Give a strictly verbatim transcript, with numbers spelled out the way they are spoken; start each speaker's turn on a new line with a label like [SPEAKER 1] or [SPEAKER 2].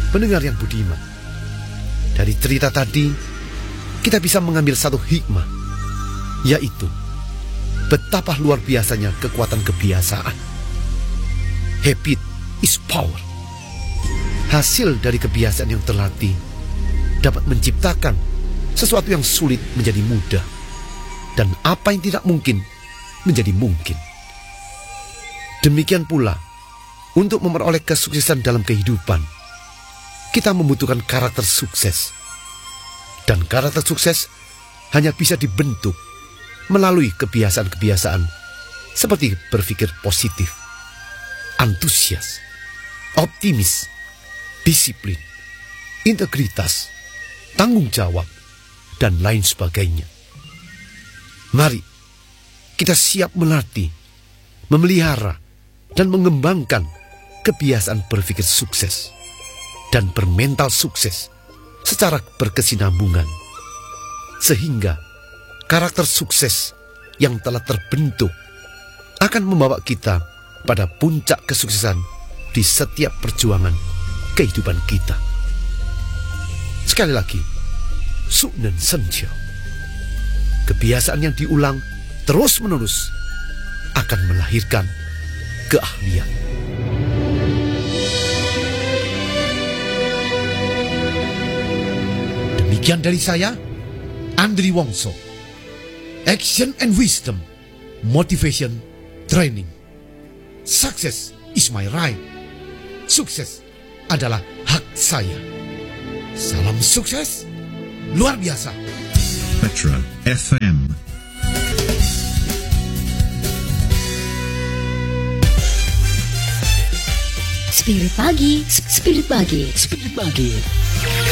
[SPEAKER 1] Pendengar yang budiman, dari cerita tadi kita bisa mengambil satu hikmah, yaitu betapa luar biasanya kekuatan kebiasaan. Habit is power. Hasil dari kebiasaan yang terlatih dapat menciptakan sesuatu yang sulit menjadi mudah, dan apa yang tidak mungkin menjadi mungkin. Demikian pula, untuk memperoleh kesuksesan dalam kehidupan, kita membutuhkan karakter sukses. Dan karakter sukses hanya bisa dibentuk melalui kebiasaan-kebiasaan seperti berpikir positif, antusias, optimis, disiplin, integritas, tanggung jawab, dan lain sebagainya. Mari kita siap melatih, memelihara, dan mengembangkan kebiasaan berpikir sukses dan bermental sukses secara berkesinambungan, sehingga karakter sukses yang telah terbentuk akan membawa kita pada puncak kesuksesan di setiap perjuangan kehidupan kita. Sekali lagi, Sunan Senjao, kebiasaan yang diulang terus-menerus akan melahirkan keahlian. Demikian dari saya, Andri Wongso. Action and wisdom, motivation, training. Success is my right. Sukses adalah hak saya. Salam sukses luar biasa.
[SPEAKER 2] Petra F M.
[SPEAKER 3] Spirit Pagi, Spirit Pagi, Spirit Pagi.